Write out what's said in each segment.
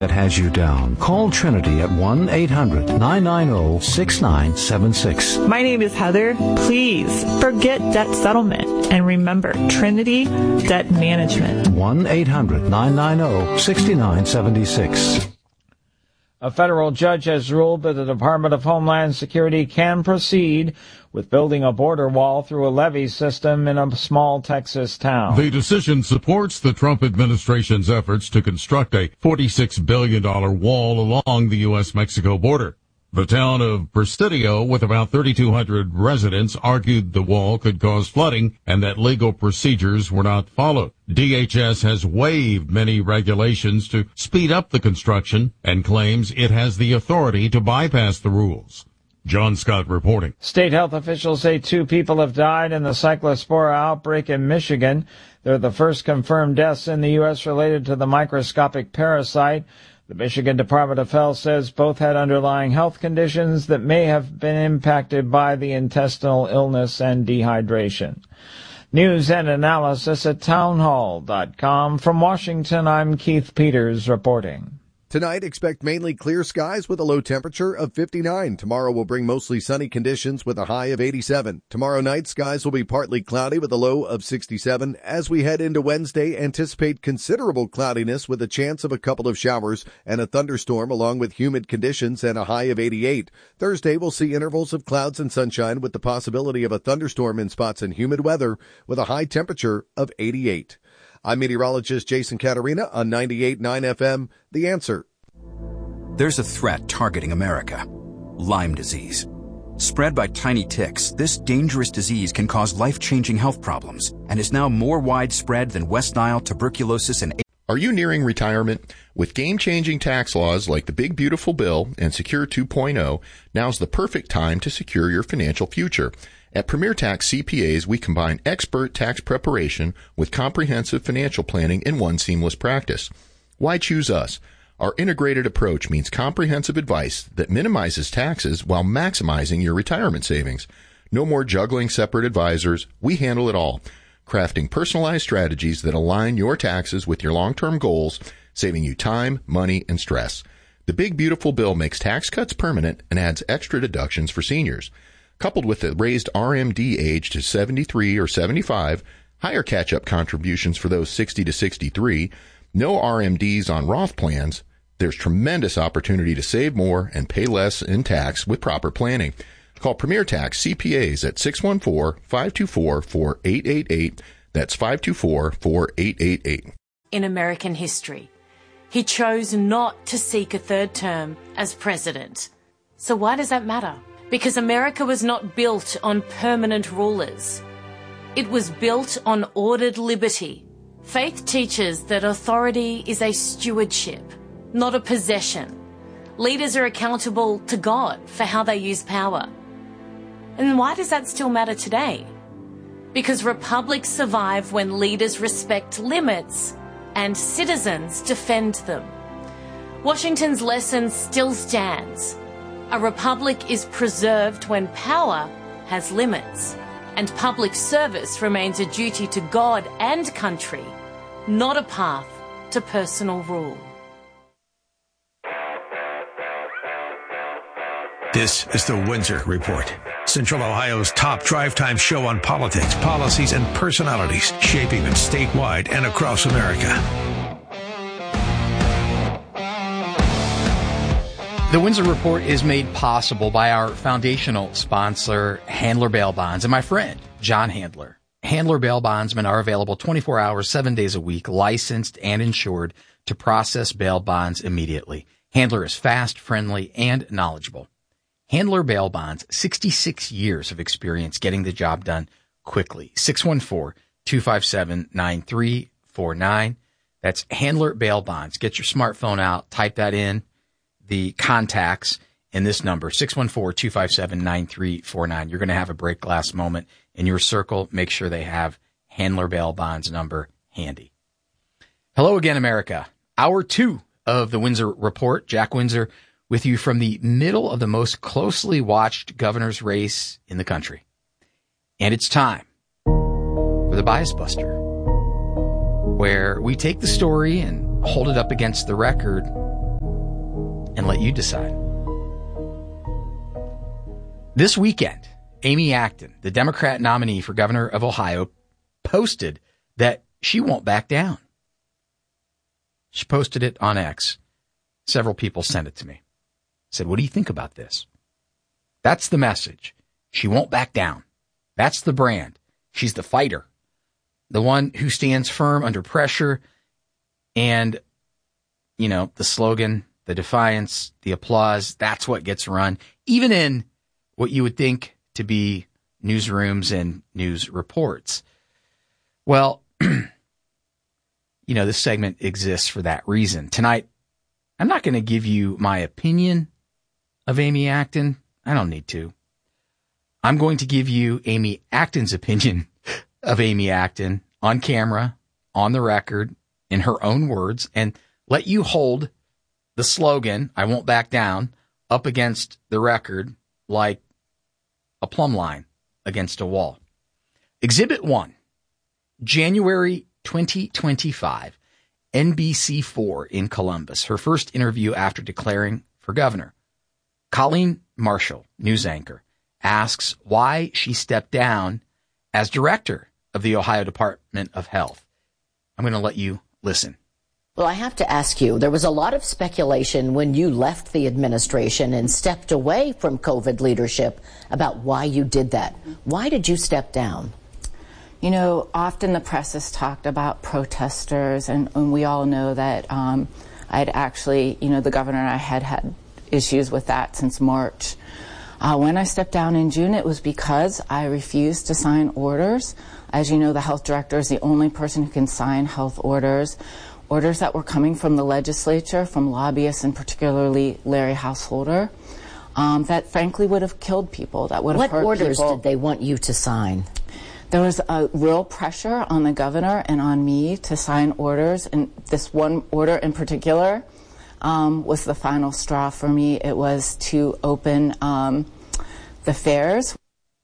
that has you down. Call Trinity at 1-800-990-6976. My name is Heather. Please forget debt settlement and remember Trinity Debt Management. 1-800-990-6976. A federal judge has ruled that the Department of Homeland Security can proceed with building a border wall through a levee system in a small Texas town. The decision supports the Trump administration's efforts to construct a $46 billion wall along the U.S.-Mexico border. The town of Presidio, with about 3,200 residents, argued the wall could cause flooding and that legal procedures were not followed. DHS has waived many regulations to speed up the construction and claims it has the authority to bypass the rules. John Scott reporting. State health officials say 2 people have died in the Cyclospora outbreak in Michigan. They're the first confirmed deaths in the U.S. related to the microscopic parasite. The Michigan Department of Health says both had underlying health conditions that may have been impacted by the intestinal illness and dehydration. News and analysis at townhall.com. From Washington, I'm Keith Peters reporting. Tonight, expect mainly clear skies with a low temperature of 59. Tomorrow will bring mostly sunny conditions with a high of 87. Tomorrow night, skies will be partly cloudy with a low of 67. As we head into Wednesday, anticipate considerable cloudiness with a chance of a couple of showers and a thunderstorm along with humid conditions and a high of 88. Thursday, we'll see intervals of clouds and sunshine with the possibility of a thunderstorm in spots and humid weather with a high temperature of 88. I'm meteorologist Jason Caterina on 98.9 FM, The Answer. There's a threat targeting America. Lyme disease. Spread by tiny ticks, this dangerous disease can cause life-changing health problems and is now more widespread than West Nile, tuberculosis, and... Are you nearing retirement? With game-changing tax laws like the Big Beautiful Bill and Secure 2.0, now's the perfect time to secure your financial future. At Premier Tax CPAs, we combine expert tax preparation with comprehensive financial planning in one seamless practice. Why choose us? Our integrated approach means comprehensive advice that minimizes taxes while maximizing your retirement savings. No more juggling separate advisors. We handle it all, crafting personalized strategies that align your taxes with your long-term goals, saving you time, money, and stress. The Big Beautiful Bill makes tax cuts permanent and adds extra deductions for seniors. Coupled with the raised RMD age to 73 or 75, higher catch-up contributions for those 60 to 63, no RMDs on Roth plans, there's tremendous opportunity to save more and pay less in tax with proper planning. Call Premier Tax CPAs at 614-524-4888. That's 524-4888. In American history, he chose not to seek a third term as president. So why does that matter? Because America was not built on permanent rulers. It was built on ordered liberty. Faith teaches that authority is a stewardship, not a possession. Leaders are accountable to God for how they use power. And why does that still matter today? Because republics survive when leaders respect limits and citizens defend them. Washington's lesson still stands. A republic is preserved when power has limits, and public service remains a duty to God and country, not a path to personal rule. This is the Windsor Report, Central Ohio's top drive-time show on politics, policies, and personalities shaping it statewide and across America. The Windsor Report is made possible by our foundational sponsor, Handler Bail Bonds, and my friend, John Handler. Handler Bail Bondsmen are available 24 hours, 7 days a week, licensed and insured to process bail bonds immediately. Handler is fast, friendly, and knowledgeable. Handler Bail Bonds, 66 years of experience getting the job done quickly. 614-257-9349. That's Handler Bail Bonds. Get your smartphone out, type that in, the contacts in this number, 614-257-9349. You're going to have a break glass moment in your circle. Make sure they have Handler Bail Bonds number handy. Hello again, America. Hour 2 of the Windsor Report. Jack Windsor with you from the middle of the most closely watched governor's race in the country. And it's time for the Bias Buster, where we take the story and hold it up against the record and let you decide. This weekend, Amy Acton, the Democrat nominee for governor of Ohio, posted that she won't back down. She posted it on X. Several people sent it to me. Said, what do you think about this? That's the message. She won't back down. That's the brand. She's the fighter. The one who stands firm under pressure. And, you know, the slogan, the defiance, the applause, that's what gets run. Even in what you would think to be newsrooms and news reports. Well, you know, this segment exists for that reason. Tonight, I'm not going to give you my opinion of Amy Acton. I don't need to. I'm going to give you Amy Acton's opinion of Amy Acton on camera, on the record, in her own words, and let you hold the slogan, I won't back down, up against the record like a plumb line against a wall. Exhibit 1, January 2025, NBC4 in Columbus, her first interview after declaring for governor. Colleen Marshall, news anchor, asks why she stepped down as director of the Ohio Department of Health. I'm going to let you listen. Well, I have to ask you, there was a lot of speculation when you left the administration and stepped away from COVID leadership about why you did that. Why did you step down? You know, often the press has talked about protesters, and we all know that I'd actually, you know, the governor and I had issues with that since March. When I stepped down in June, it was because I refused to sign orders. As you know, the health director is the only person who can sign health orders that were coming from the legislature, from lobbyists, and particularly Larry Householder, that frankly would have killed people, that would have hurt people. What orders did they want you to sign? There was a real pressure on the governor and on me to sign orders, and this one order in particular was the final straw for me. It was to open the fairs.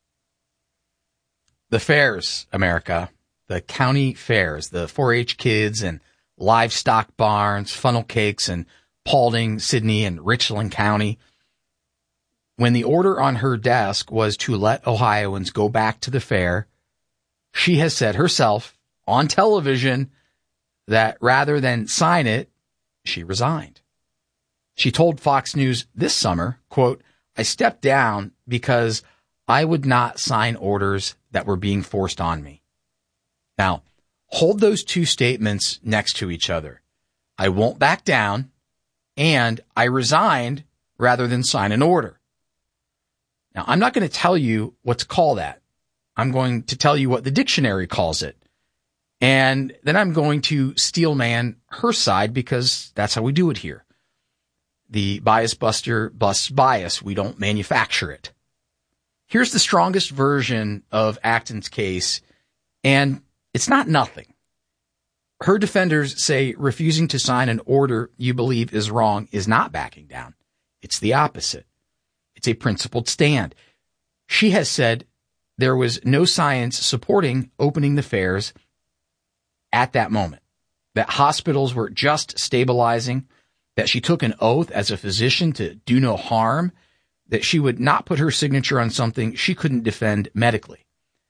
The fairs, America, the county fairs, the 4-H kids and livestock barns, funnel cakes in Paulding, Sidney, and Richland County. When the order on her desk was to let Ohioans go back to the fair, she has said herself on television that rather than sign it, she resigned. She told Fox News this summer, quote, I stepped down because I would not sign orders that were being forced on me. Now, hold those two statements next to each other. I won't back down, and I resigned rather than sign an order. Now, I'm not going to tell you what to call that. I'm going to tell you what the dictionary calls it. And then I'm going to steel man her side because that's how we do it here. The bias buster busts bias. We don't manufacture it. Here's the strongest version of Acton's case, and it's not nothing. Her defenders say refusing to sign an order you believe is wrong is not backing down. It's the opposite. It's a principled stand. She has said there was no science supporting opening the fairs at that moment, that hospitals were just stabilizing, that she took an oath as a physician to do no harm, that she would not put her signature on something she couldn't defend medically.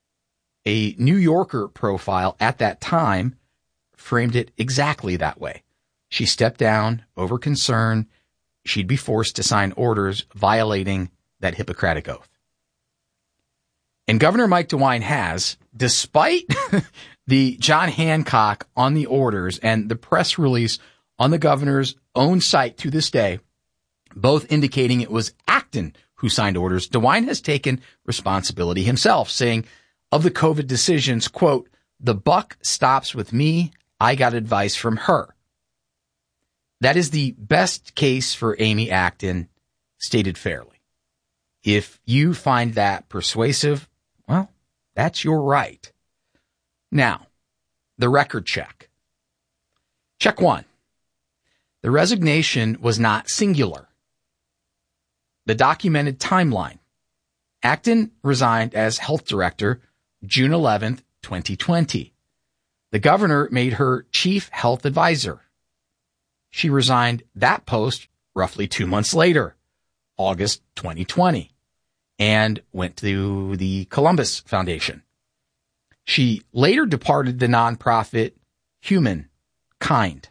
A New Yorker profile at that time framed it exactly that way. She stepped down over concern she'd be forced to sign orders violating that Hippocratic oath. And Governor Mike DeWine has, despite the John Hancock on the orders and the press release on the governor's own site to this day, both indicating it was Acton who signed orders, DeWine has taken responsibility himself, saying of the COVID decisions, quote, the buck stops with me. I got advice from her. That is the best case for Amy Acton, stated fairly. If you find that persuasive, well, that's your right. Now, the record check. Check 1. The resignation was not singular. The documented timeline. Acton resigned as health director June 11th, 2020. The governor made her chief health advisor. She resigned that post roughly 2 months later, August 2020, and went to the Columbus Foundation. She later departed the nonprofit Humankind.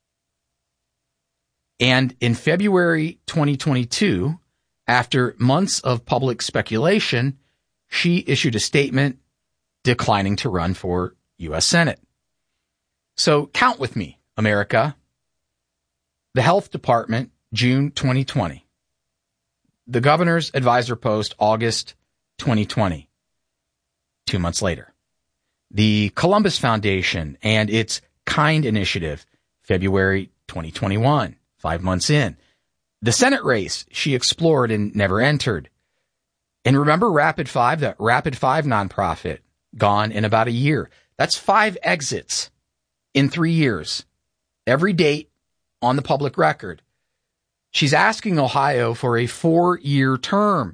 And in February 2022, after months of public speculation, she issued a statement declining to run for U.S. Senate. So count with me, America. The Health Department, June 2020. The Governor's Advisor Post, August 2020. 2 months later. The Columbus Foundation and its Kind Initiative, February 2021, 5 months in. The Senate race she explored and never entered. And remember Rapid 5, the Rapid 5 nonprofit, gone in about a year. That's 5 exits in 3 years. Every date on the public record. She's asking Ohio for a 4-year term.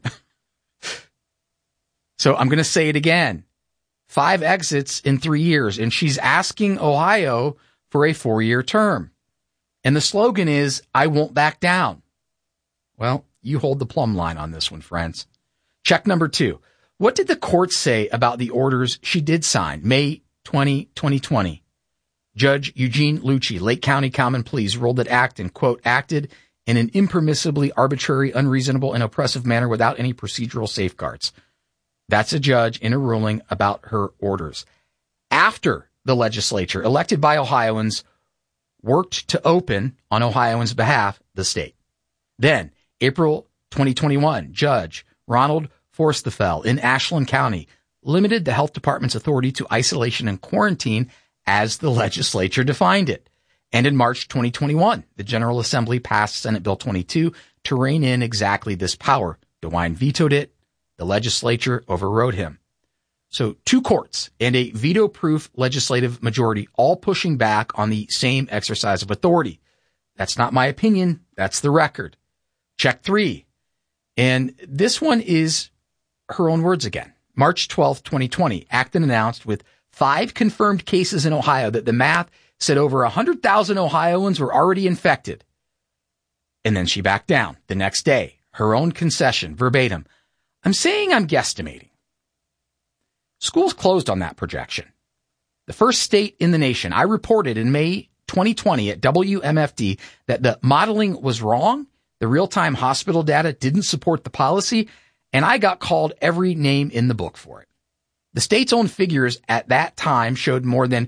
So I'm going to say it again. 5 exits in 3 years, and she's asking Ohio for a 4-year term. And the slogan is, I won't back down. Well, you hold the plumb line on this one, friends. Check number 2. What did the court say about the orders she did sign? May 20, 2020. Judge Eugene Lucci, Lake County Common Pleas, ruled that Acton, quote, acted in an impermissibly arbitrary, unreasonable, and oppressive manner without any procedural safeguards. That's a judge in a ruling about her orders. After the legislature, elected by Ohioans, worked to open, on Ohioans' behalf, the state. Then, April 2021, Judge Ronald Forstafel in Ashland County limited the health department's authority to isolation and quarantine as the legislature defined it. And in March 2021, the General Assembly passed Senate Bill 22 to rein in exactly this power. DeWine vetoed it. The legislature overrode him. So 2 courts and a veto-proof legislative majority all pushing back on the same exercise of authority. That's not my opinion. That's the record. Check 3. And this one is her own words again. March 12, 2020, Acton announced with 5 confirmed cases in Ohio that the math said over 100,000 Ohioans were already infected. And then she backed down the next day. Her own concession, verbatim. I'm saying I'm guesstimating. Schools closed on that projection. The first state in the nation. I reported in May 2020 at WMFD that the modeling was wrong. The real-time hospital data didn't support the policy, and I got called every name in the book for it. The state's own figures at that time showed more than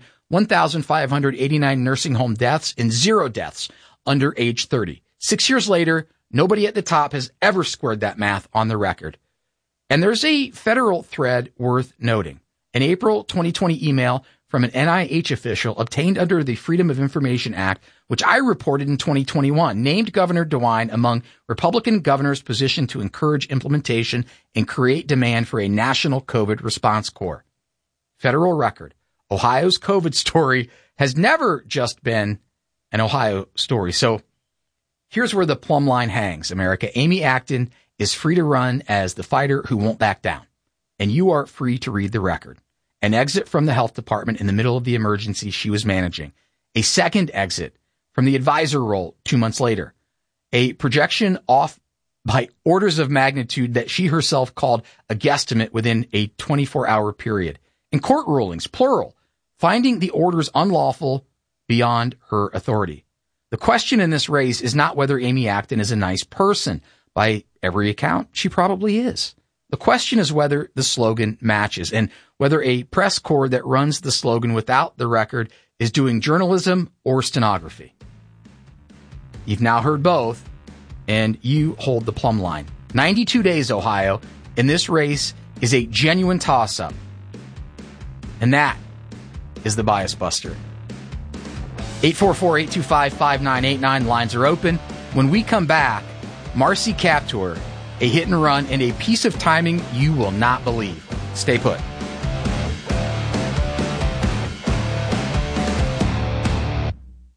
1,589 nursing home deaths and 0 deaths under age 30. 6 years later, nobody at the top has ever squared that math on the record. And there's a federal thread worth noting. An April 2020 email from an NIH official obtained under the Freedom of Information Act, which I reported in 2021, named Governor DeWine among Republican governors positioned to encourage implementation and create demand for a national COVID response corps. Federal record. Ohio's COVID story has never just been an Ohio story. So here's where the plumb line hangs, America. Amy Acton is free to run as the fighter who won't back down. And you are free to read the record. An exit from the health department in the middle of the emergency she was managing. A second exit from the advisor role 2 months later. A projection off by orders of magnitude that she herself called a guesstimate within a 24-hour period. And court rulings, plural, finding the orders unlawful beyond her authority. The question in this race is not whether Amy Acton is a nice person. By every account, she probably is. The question is whether the slogan matches and whether a press corps that runs the slogan without the record is doing journalism or stenography. You've now heard both, and you hold the plumb line. 92 days, Ohio, and this race is a genuine toss-up. And that is the Bias Buster. 844-825-5989. Lines are open. When we come back, Marcy Kaptur, a hit and run, and a piece of timing you will not believe. Stay put.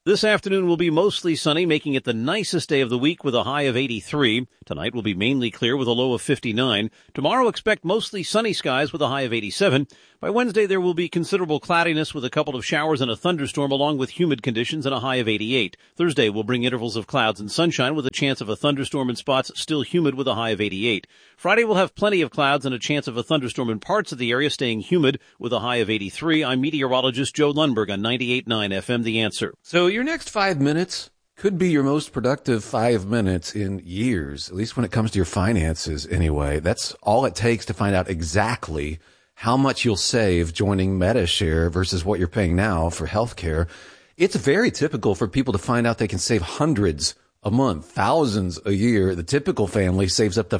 This afternoon will be mostly sunny, making it the nicest day of the week with a high of 83. Tonight will be mainly clear with a low of 59. Tomorrow expect mostly sunny skies with a high of 87. By Wednesday there will be considerable cloudiness with a couple of showers and a thunderstorm along with humid conditions and a high of 88. Thursday will bring intervals of clouds and sunshine with a chance of a thunderstorm in spots, still humid with a high of 88. Friday will have plenty of clouds and a chance of a thunderstorm in parts of the area, staying humid with a high of 83. I'm meteorologist Joe Lundberg on 98.9 FM The Answer. So your next 5 minutes could be your most productive 5 minutes in years, at least when it comes to your finances anyway. That's all it takes to find out exactly how much you'll save joining MediShare versus what you're paying now for healthcare. It's very typical for people to find out they can save hundreds a month, thousands a year. The typical family saves up to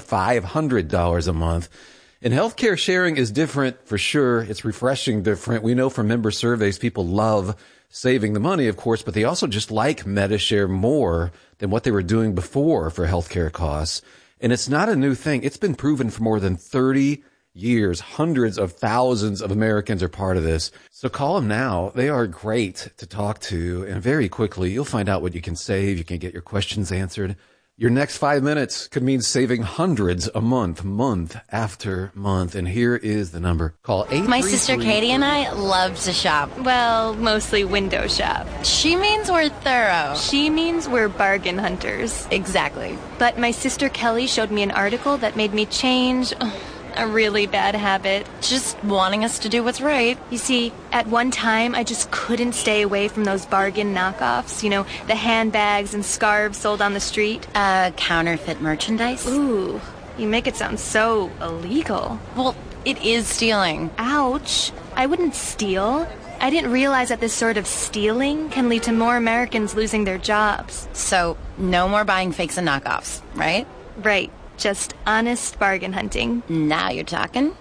$500 a month. And healthcare sharing is different for sure. It's refreshing different. We know from member surveys people love saving the money, of course, but they also just like MediShare more than what they were doing before for healthcare costs. And it's not a new thing. It's been proven for more than 30 years. Hundreds of thousands of Americans are part of this. So call them now. They are great to talk to. And very quickly, you'll find out what you can save. You can get your questions answered. Your next 5 minutes could mean saving hundreds a month, month after month. And here is the number. Call 833. My sister Katie and I love to shop. Well, mostly window shop. She means we're thorough. She means we're bargain hunters. Exactly. But my sister Kelly showed me an article that made me change a really bad habit. Just wanting us to do what's right. You see, at one time, I just couldn't stay away from those bargain knockoffs. You know, the handbags and scarves sold on the street. Counterfeit merchandise? Ooh, you make it sound so illegal. Well, it is stealing. Ouch. I wouldn't steal. I didn't realize that this sort of stealing can lead to more Americans losing their jobs. So, no more buying fakes and knockoffs, right? Right. Just honest bargain hunting. Now you're talking.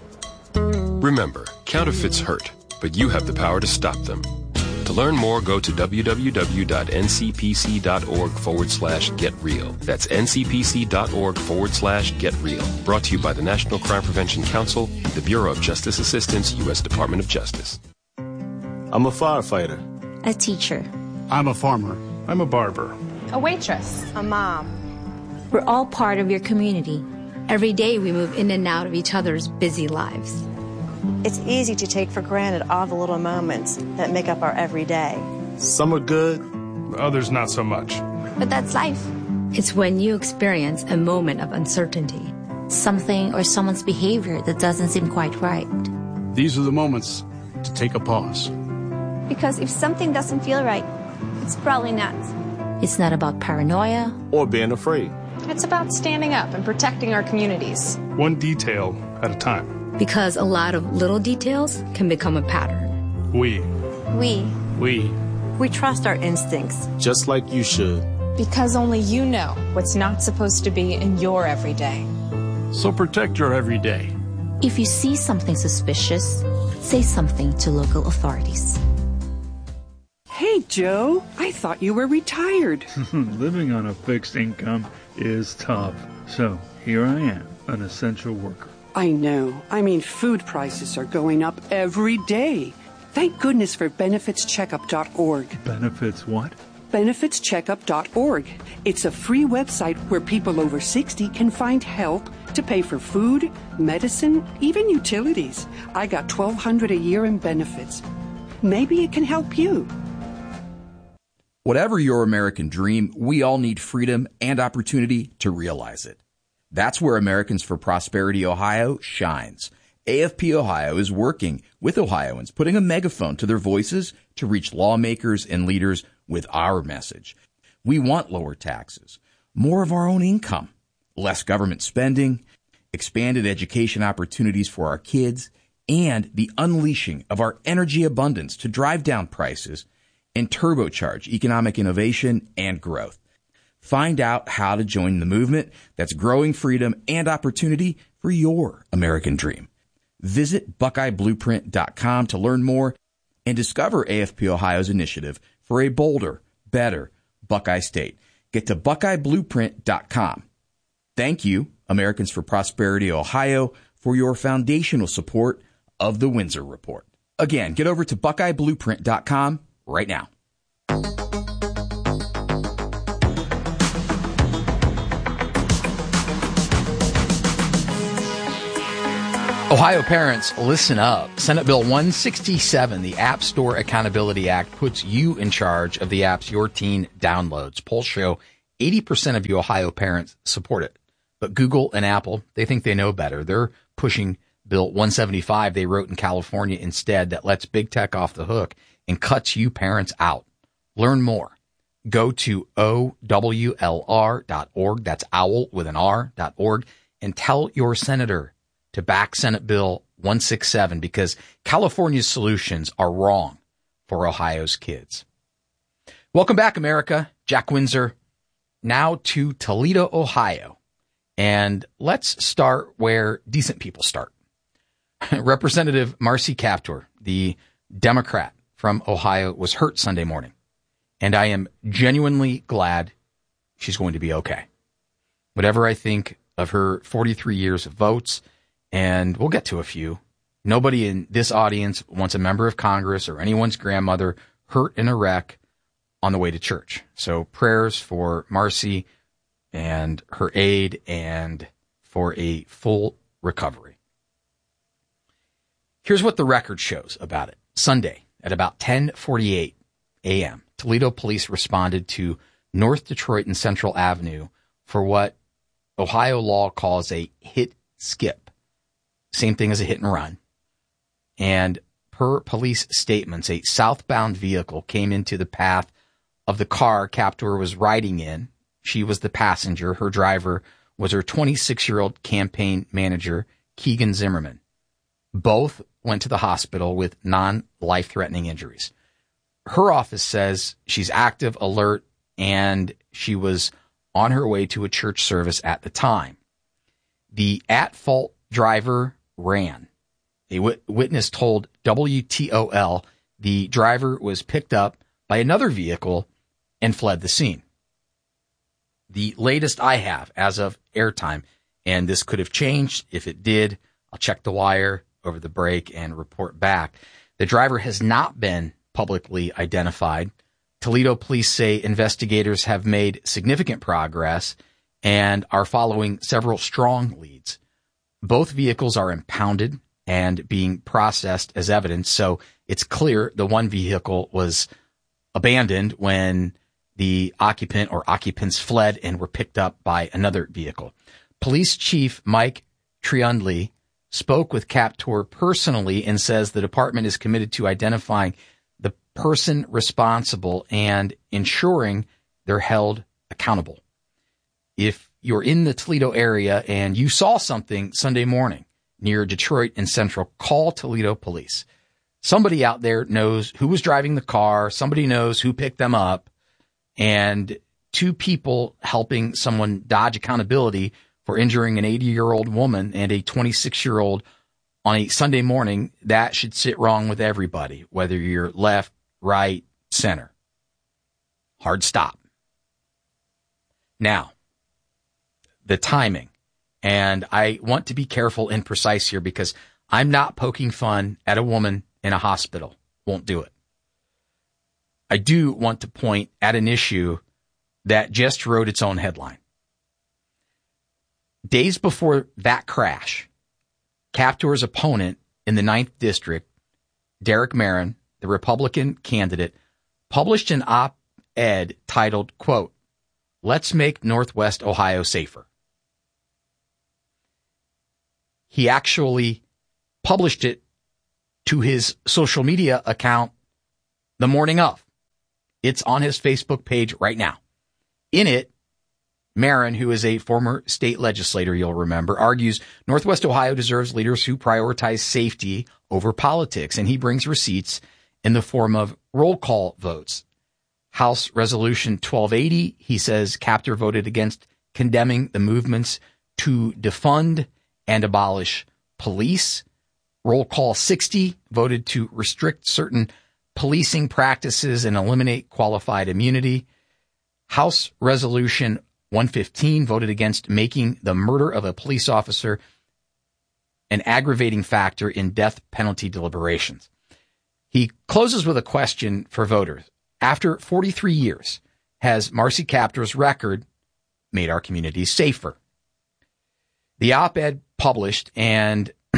Remember, counterfeits hurt, but you have the power to stop them. To learn more, go to www.ncpc.org/getreal. That's ncpc.org/getreal. Brought to you by the National Crime Prevention Council, the Bureau of Justice Assistance, U.S. Department of Justice. I'm a firefighter. A teacher. I'm a farmer. I'm a barber. A waitress. A mom. We're all part of your community. Every day we move in and out of each other's busy lives. It's easy to take for granted all the little moments that make up our everyday. Some are good, others not so much. But that's life. It's when you experience a moment of uncertainty. Something or someone's behavior that doesn't seem quite right. These are the moments to take a pause. Because if something doesn't feel right, it's probably not. It's not about paranoia or being afraid. It's about standing up and protecting our communities. One detail at a time. Because a lot of little details can become a pattern. We trust our instincts. Just like you should. Because only you know what's not supposed to be in your everyday. So protect your everyday. If you see something suspicious, say something to local authorities. Hey, Joe, I thought you were retired. Living on a fixed income is tough. So here I am, an essential worker. I know. I mean, food prices are going up every day. Thank goodness for benefitscheckup.org. Benefits what? Benefitscheckup.org. It's a free website where people over 60 can find help to pay for food, medicine, even utilities. I got $1,200 a year in benefits. Maybe it can help you. Whatever your American dream, we all need freedom and opportunity to realize it. That's where Americans for Prosperity Ohio shines. AFP Ohio is working with Ohioans, putting a megaphone to their voices to reach lawmakers and leaders with our message. We want lower taxes, more of our own income, less government spending, expanded education opportunities for our kids, and the unleashing of our energy abundance to drive down prices and turbocharge economic innovation and growth. Find out how to join the movement that's growing freedom and opportunity for your American dream. Visit BuckeyeBlueprint.com to learn more and discover AFP Ohio's initiative for a bolder, better Buckeye State. Get to BuckeyeBlueprint.com. Thank you, Americans for Prosperity Ohio, for your foundational support of the Windsor Report. Again, get over to BuckeyeBlueprint.com right now. Ohio parents, listen up. Senate Bill 167, the App Store Accountability Act, puts you in charge of the apps your teen downloads. Polls show 80% of you Ohio parents support it. But Google and Apple, they think they know better. They're pushing Bill 175 they wrote in California instead that lets big tech off the hook and cuts you parents out. Learn more. Go to OWLR.org. That's owl with an R.org. And tell your senator to back Senate Bill 167 because California's solutions are wrong for Ohio's kids. Welcome back, America. Jack Windsor. Now to Toledo, Ohio. And let's start where decent people start. Representative Marcy Kaptur, the Democrat from Ohio, was hurt Sunday morning. And I am genuinely glad she's going to be okay. Whatever I think of her 43 years of votes, and we'll get to a few. Nobody in this audience wants a member of Congress or anyone's grandmother hurt in a wreck on the way to church. So prayers for Marcy and her aide and for a full recovery. Here's what the record shows about it. Sunday at about 10:48 a.m., Toledo police responded to North Detroit and Central Avenue for what Ohio law calls a hit-skip. Same thing as a hit and run. And per police statements, a southbound vehicle came into the path of the car Kaptur was riding in. She was the passenger. Her driver was her 26-year-old campaign manager, Keegan Zimmerman. Both went to the hospital with non-life-threatening injuries. Her office says she's active, alert, and she was on her way to a church service at the time. The at-fault driver ran. A witness told WTOL the driver was picked up by another vehicle and fled the scene. The latest I have as of airtime, and this could have changed. If it did, I'll check the wire over the break and report back. The driver has not been publicly identified. Toledo police say investigators have made significant progress and are following several strong leads. Both vehicles are impounded and being processed as evidence, so it's clear the one vehicle was abandoned when the occupant or occupants fled and were picked up by another vehicle. Police Chief Mike Triundli spoke with Kaptur personally and says the department is committed to identifying the person responsible and ensuring they're held accountable. If you're in the Toledo area and you saw something Sunday morning near Detroit and Central, call Toledo police. Somebody out there knows who was driving the car. Somebody knows who picked them up. And two people helping someone dodge accountability for injuring an 80-year-old woman and a 26-year-old on a Sunday morning, that should sit wrong with everybody, whether you're left, right, center. Hard stop. Now, the timing. And I want to be careful and precise here because I'm not poking fun at a woman in a hospital. Won't do it. I do want to point at an issue that just wrote its own headline. Days before that crash, Kaptur's opponent in the 9th District, Derek Marin, the Republican candidate, published an op-ed titled, quote, "Let's make Northwest Ohio safer." He actually published it to his social media account the morning of. It's on his Facebook page right now. In it, Marin, who is a former state legislator, you'll remember, argues Northwest Ohio deserves leaders who prioritize safety over politics, and he brings receipts in the form of roll call votes. House Resolution 1280, he says Kaptur voted against condemning the movements to defund and abolish police. Roll Call 60 voted to restrict certain policing practices and eliminate qualified immunity. House Resolution 115 voted against making the murder of a police officer an aggravating factor in death penalty deliberations. He closes with a question for voters. After 43 years, has Marcy Kaptur's record made our communities safer? The op-ed published and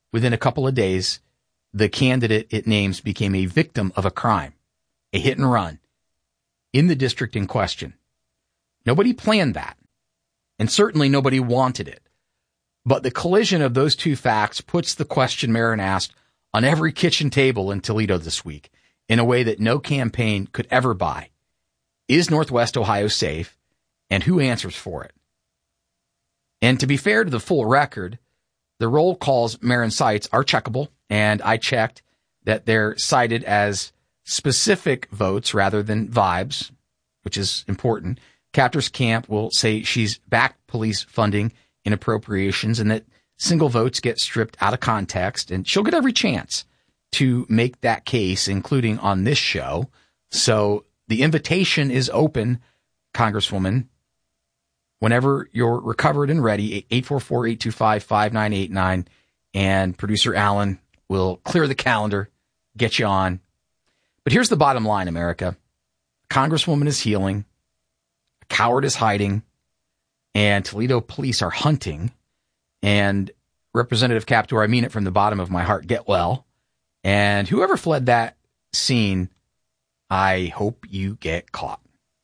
within a couple of days, the candidate it names became a victim of a crime, a hit and run, in the district in question. Nobody planned that, and certainly nobody wanted it. But the collision of those two facts puts the question Marin asked on every kitchen table in Toledo this week in a way that no campaign could ever buy. Is Northwest Ohio safe, and who answers for it? And to be fair to the full record, the roll calls Marin cites are checkable, and I checked that they're cited as specific votes rather than vibes, which is important. Captors Camp will say she's backed police funding in appropriations and that single votes get stripped out of context, and she'll get every chance to make that case, including on this show. So the invitation is open, Congresswoman. Whenever you're recovered and ready, 844-825-5989, and producer Alan will clear the calendar, get you on. But here's the bottom line, America. Congresswoman is healing, a coward is hiding, and Toledo police are hunting. And Representative Kaptur, I mean it from the bottom of my heart, get well. And whoever fled that scene, I hope you get caught.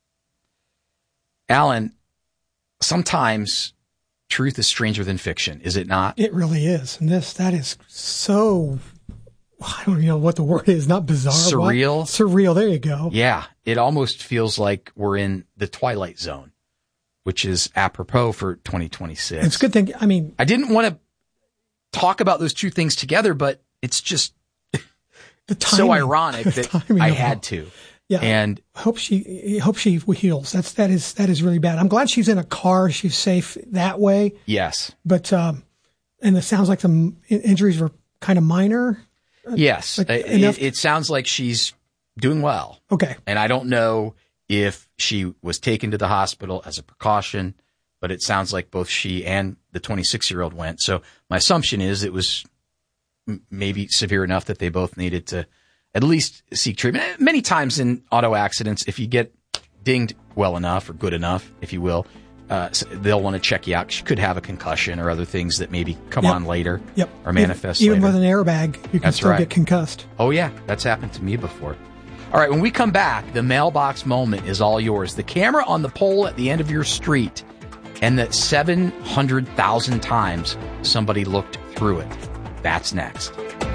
Alan, sometimes truth is stranger than fiction, is it not? It really is. And that is so, I don't know what the word is, not bizarre. Surreal. What? Surreal, there you go. Yeah, it almost feels like we're in the Twilight Zone, which is apropos for 2026. It's a good thing. I mean, I didn't want to talk about those two things together, but it's just so ironic that I had to. Yeah, and hope she heals. That is really bad. I'm glad she's in a car. She's safe that way. Yes, but and it sounds like the injuries were kind of minor. Yes, like it sounds like she's doing well. Okay, and I don't know if she was taken to the hospital as a precaution, but it sounds like both she and the 26-year-old went. So my assumption is it was maybe severe enough that they both needed to at least seek treatment. Many times in auto accidents, if you get dinged well enough or good enough, if you will, they'll want to check you out. She could have a concussion or other things that maybe come on later or manifest even later. with an airbag, you can still get concussed. Oh, yeah. That's happened to me before. All right, when we come back, the mailbox moment is all yours. The camera on the pole at the end of your street and that 700,000 times somebody looked through it. That's next.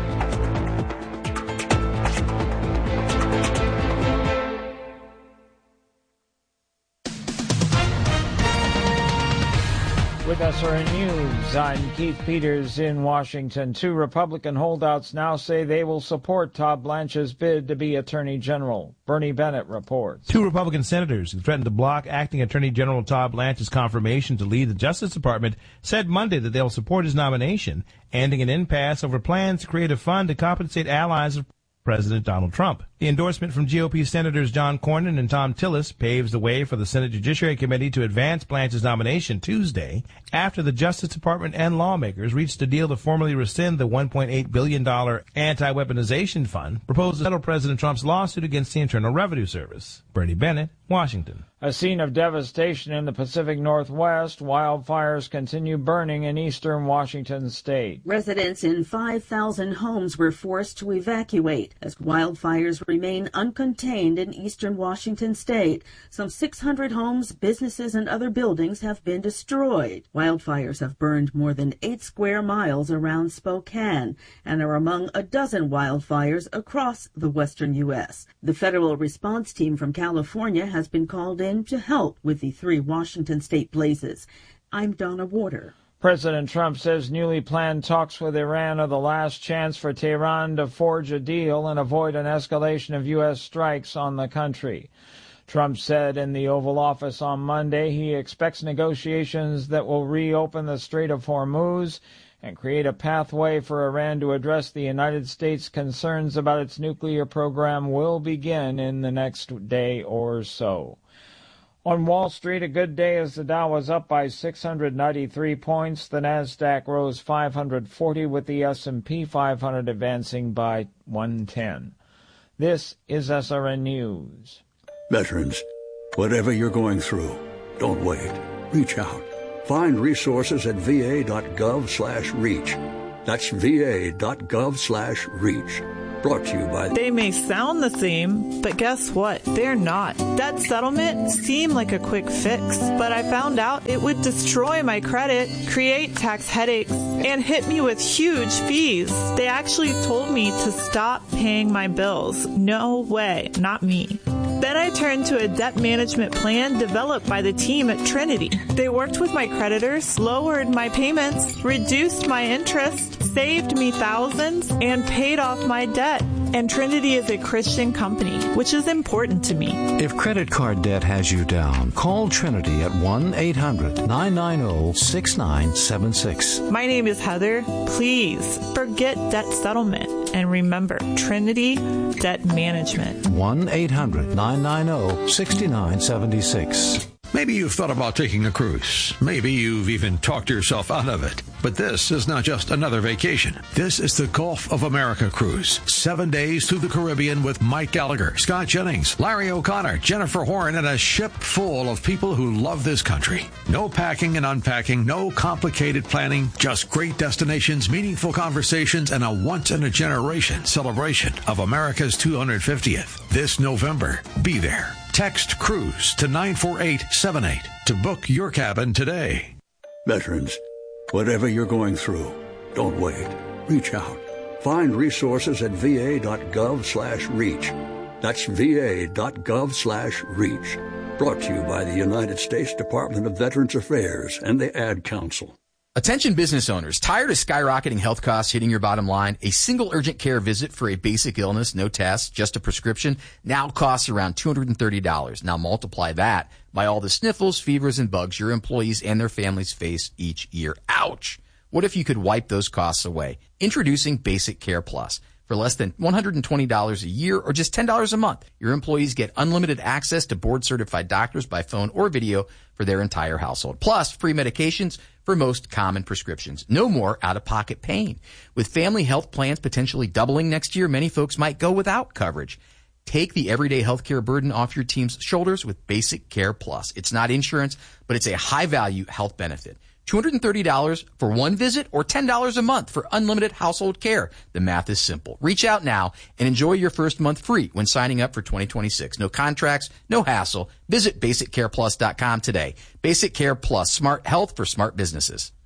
With SRN News, I'm Keith Peters in Washington. 2 Republican holdouts now say they will support Todd Blanche's bid to be Attorney General. Bernie Bennett reports. 2 Republican senators who threatened to block acting Attorney General Todd Blanche's confirmation to lead the Justice Department said Monday that they'll support his nomination, ending an impasse over plans to create a fund to compensate allies of President Donald Trump. The endorsement from GOP Senators John Cornyn and Tom Tillis paves the way for the Senate Judiciary Committee to advance Blanche's nomination Tuesday after the Justice Department and lawmakers reached a deal to formally rescind the $1.8 billion anti-weaponization fund proposed to settle President Trump's lawsuit against the Internal Revenue Service. Bernie Bennett, Washington. A scene of devastation in the Pacific Northwest. Wildfires continue burning in eastern Washington state. Residents in 5,000 homes were forced to evacuate as wildfires remain uncontained in eastern Washington state. Some 600 homes, businesses, and other buildings have been destroyed. Wildfires have burned more than 8 square miles around Spokane and are among a dozen wildfires across the western U.S. The federal response team from California has been called in to help with the 3 Washington state blazes. I'm Donna Warder. President Trump says newly planned talks with Iran are the last chance for Tehran to forge a deal and avoid an escalation of U.S. strikes on the country. Trump said in the Oval Office on Monday he expects negotiations that will reopen the Strait of Hormuz and create a pathway for Iran to address the United States' concerns about its nuclear program will begin in the next day or so. On Wall Street, a good day as the Dow was up by 693 points. The Nasdaq rose 540 with the S&P 500 advancing by 110. This is SRN News. Veterans, whatever you're going through, don't wait. Reach out. Find resources at va.gov/reach. That's va.gov/reach. Brought to you by... They may sound the same, but guess what? They're not. Debt settlement seemed like a quick fix, but I found out it would destroy my credit, create tax headaches, and hit me with huge fees. They actually told me to stop paying my bills. No way, not me. Then I turned to a debt management plan developed by the team at Trinity. They worked with my creditors, lowered my payments, reduced my interest, saved me thousands, and paid off my debt. And Trinity is a Christian company, which is important to me. If credit card debt has you down, call Trinity at 1-800-990-6976. My name is Heather. Please forget debt settlement. And remember, Trinity Debt Management. 1-800-990-6976. Maybe you've thought about taking a cruise. Maybe you've even talked yourself out of it. But this is not just another vacation. This is the Gulf of America cruise. 7 days through the Caribbean with Mike Gallagher, Scott Jennings, Larry O'Connor, Jennifer Horn, and a ship full of people who love this country. No packing and unpacking, no complicated planning, just great destinations, meaningful conversations, and a once-in-a-generation celebration of America's 250th. This November, be there. Text CRUISE to 94878 to book your cabin today. Veterans, whatever you're going through, don't wait. Reach out. Find resources at va.gov/reach. That's va.gov/reach. Brought to you by the United States Department of Veterans Affairs and the Ad Council. Attention business owners, tired of skyrocketing health costs hitting your bottom line? A single urgent care visit for a basic illness, no tests, just a prescription, now costs around $230. Now multiply that by all the sniffles, fevers, and bugs your employees and their families face each year. Ouch! What if you could wipe those costs away? Introducing Basic Care Plus. For less than $120 a year or just $10 a month, your employees get unlimited access to board-certified doctors by phone or video for their entire household. Plus, free medications for most common prescriptions. No more out-of-pocket pain. With family health plans potentially doubling next year, many folks might go without coverage. Take the everyday healthcare burden off your team's shoulders with Basic Care Plus. It's not insurance, but it's a high-value health benefit. $230 for one visit or $10 a month for unlimited household care. The math is simple. Reach out now and enjoy your first month free when signing up for 2026. No contracts, no hassle. Visit BasicCarePlus.com today. Basic Care Plus, smart health for smart businesses.